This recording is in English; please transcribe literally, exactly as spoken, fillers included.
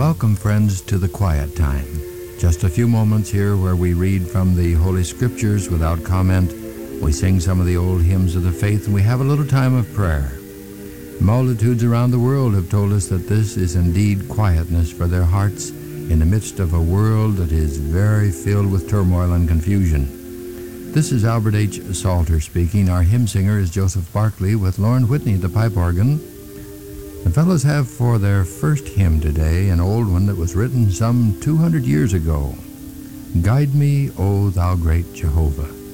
Welcome, friends, to the Quiet Time. Just a few moments here where we read from the Holy Scriptures without comment. We sing some of the old hymns of the faith, and we have a little time of prayer. Multitudes around the world have told us that this is indeed quietness for their hearts in the midst of a world that is very filled with turmoil and confusion. This is Albert H. Salter speaking. Our hymn singer is Joseph Barkley with Lauren Whitney at the pipe organ. The fellows have for their first hymn today an old one that was written some two hundred years ago. Guide me, O thou great Jehovah.